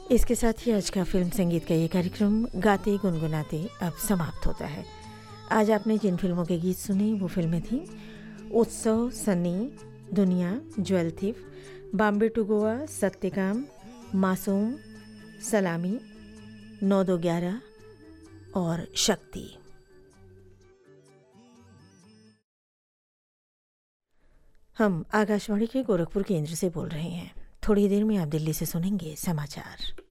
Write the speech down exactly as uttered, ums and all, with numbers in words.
इसके साथ ही आज का फिल्म संगीत का ये कार्यक्रम गाते गुनगुनाते अब समाप्त होता है। आज आपने जिन फिल्मों के गीत सुने वो फिल्में थीं उत्सव, सन्नी, दुनिया, jewel thief, Bombay to Goa, Satyakam, मासूम, सलामी, नौ दो ग्यारह और शक्ति। हम आकाशवाणी के गोरखपुर केंद्र से बोल रहे हैं। थोड़ी देर में आप दिल्ली से सुनेंगे समाचार।